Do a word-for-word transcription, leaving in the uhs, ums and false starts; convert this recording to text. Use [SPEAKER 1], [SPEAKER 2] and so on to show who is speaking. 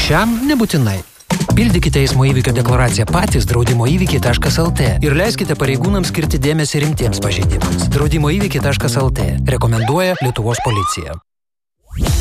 [SPEAKER 1] Šiam nebūtinai. Pildykite eismo įvykio deklaraciją patys draudimo įvykiai taškas lt ir leiskite pareigūnams skirti dėmesį rimtiems pažeidimams. draudimo įvykiai taškas lt rekomenduoja Lietuvos policija.